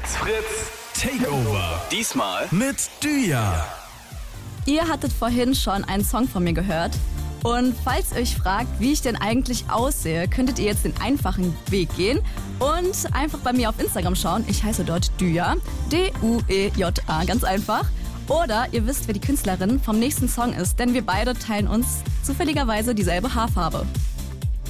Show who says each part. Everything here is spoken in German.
Speaker 1: It's Fritz Takeover. Diesmal mit Düja.
Speaker 2: Ihr hattet vorhin schon einen Song von mir gehört. Und falls ihr euch fragt, wie ich denn eigentlich aussehe, könntet ihr jetzt den einfachen Weg gehen und einfach bei mir auf Instagram schauen. Ich heiße dort Düja, D-U-E-J-A, ganz einfach. Oder ihr wisst, wer die Künstlerin vom nächsten Song ist, denn wir beide teilen uns zufälligerweise dieselbe Haarfarbe.